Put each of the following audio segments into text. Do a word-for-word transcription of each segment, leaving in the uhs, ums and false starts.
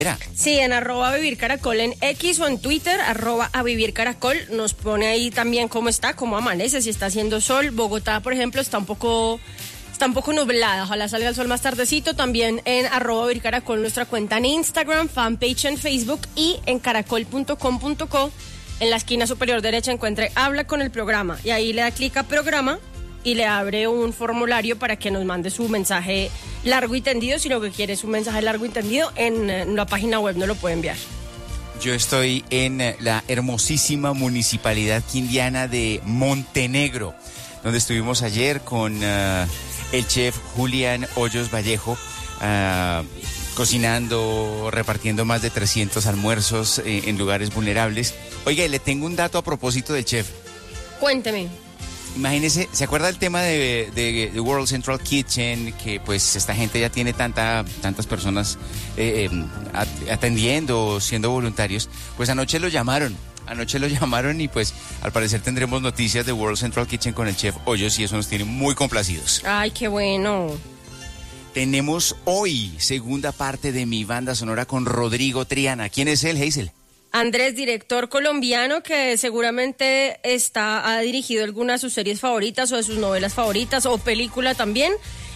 Sí, en arroba vivir caracol en X o en Twitter, arroba a vivir caracol, nos pone ahí también cómo está, cómo amanece, si está haciendo sol. Bogotá, por ejemplo, está un poco, está un poco nublada, ojalá salga el sol más tardecito. También en arroba vivir caracol, nuestra cuenta en Instagram, fanpage en Facebook y en caracol punto com punto co. En la esquina superior derecha encuentre Habla con el programa y ahí le da clic a programa y le abre un formulario para que nos mande su mensaje largo y tendido. Si lo que quiere es un mensaje largo y tendido, en, en la página web no lo puede enviar. Yo estoy en la hermosísima municipalidad quindiana de Montenegro, donde estuvimos ayer con uh, el chef Julián Hoyos Vallejo, uh, cocinando, repartiendo más de trescientos almuerzos eh, en lugares vulnerables. Oiga, y le tengo un dato a propósito del chef. Cuénteme. Imagínese, ¿se acuerda el tema de, de, de World Central Kitchen? Que pues esta gente ya tiene tanta, tantas personas eh, eh, atendiendo, siendo voluntarios. Pues anoche lo llamaron, anoche lo llamaron y pues al parecer tendremos noticias de World Central Kitchen con el chef Hoyos y eso nos tiene muy complacidos. Ay, qué bueno. Tenemos hoy segunda parte de mi banda sonora con Rodrigo Triana. ¿Quién es él, Hazel? Andrés, director colombiano que seguramente está, ha dirigido algunas de sus series favoritas o de sus novelas favoritas o película también,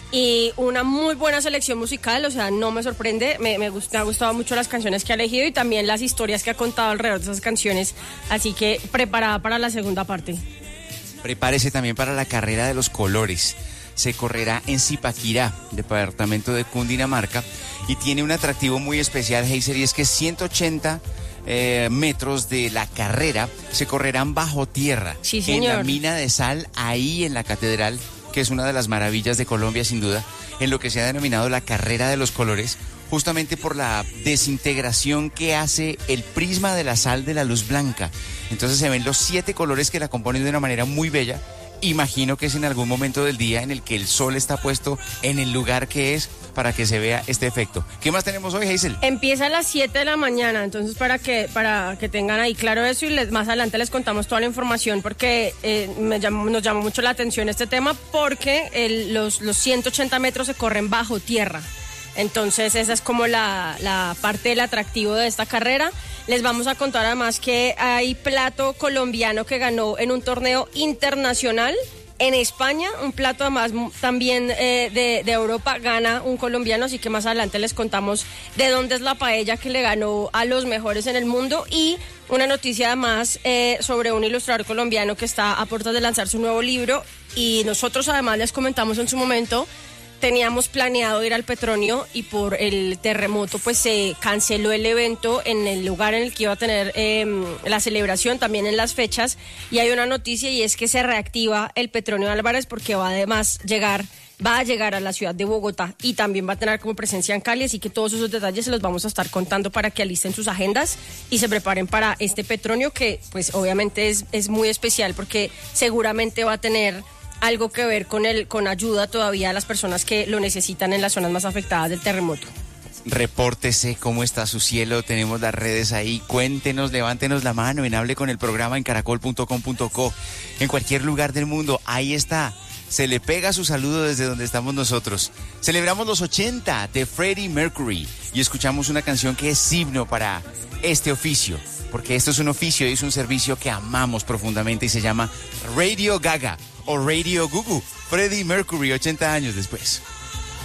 y una muy buena selección musical, o sea, no me sorprende, me, me, gusta, me ha gustado mucho las canciones que ha elegido y también las historias que ha contado alrededor de esas canciones, así que preparada para la segunda parte. Prepárese también para la carrera de los colores. Se correrá en Zipaquirá, departamento de Cundinamarca, y tiene un atractivo muy especial, Hazel, y es que ciento ochenta Eh, metros de la carrera se correrán bajo tierra, sí, señor, en la mina de sal, ahí en la catedral, que es una de las maravillas de Colombia sin duda, en lo que se ha denominado la carrera de los colores, justamente por la desintegración que hace el prisma de la sal de la luz blanca. Entonces se ven los siete colores que la componen de una manera muy bella. Imagino que es en algún momento del día en el que el sol está puesto en el lugar que es para que se vea este efecto. ¿Qué más tenemos hoy, Hazel? Empieza a las siete de la mañana, entonces para que para que tengan ahí claro eso y les, más adelante les contamos toda la información porque eh, me llamó, nos llamó mucho la atención este tema porque el, los, los ciento ochenta metros se corren bajo tierra. Entonces esa es como la, la parte del atractivo de esta carrera. Les vamos a contar además que hay plato colombiano que ganó en un torneo internacional en España, un plato además también eh, de, de Europa gana un colombiano, así que más adelante les contamos de dónde es la paella que le ganó a los mejores en el mundo y una noticia además eh, sobre un ilustrador colombiano que está a puertas de lanzar su nuevo libro y nosotros además les comentamos en su momento. Teníamos planeado ir al Petronio y por el terremoto pues se canceló el evento en el lugar en el que iba a tener eh, la celebración, también en las fechas, y hay una noticia y es que se reactiva el Petronio Álvarez porque va además llegar, va a llegar a la ciudad de Bogotá y también va a tener como presencia en Cali, así que todos esos detalles se los vamos a estar contando para que alisten sus agendas y se preparen para este Petronio que pues obviamente es, es muy especial porque seguramente va a tener algo que ver con el con ayuda todavía a las personas que lo necesitan en las zonas más afectadas del terremoto. Repórtese cómo está su cielo, tenemos las redes ahí, cuéntenos, levántenos la mano en Hable con el programa en caracol punto com punto co, en cualquier lugar del mundo, ahí está, se le pega su saludo desde donde estamos nosotros. Celebramos los ochenta de Freddie Mercury y escuchamos una canción que es himno para este oficio, porque esto es un oficio y es un servicio que amamos profundamente y se llama Radio Gaga o Radio Gugu. Freddie Mercury, ochenta años después.